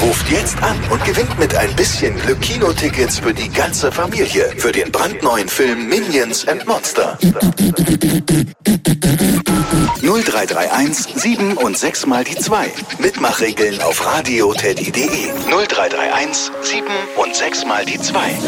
Ruft jetzt an und gewinnt mit ein bisschen Glück Kinotickets für die ganze Familie für den brandneuen Film Minions and Monster. 0331 7 und 6 mal die 2. Mitmachregeln auf radioteddy.de. 0331 7 und 6 mal die 2.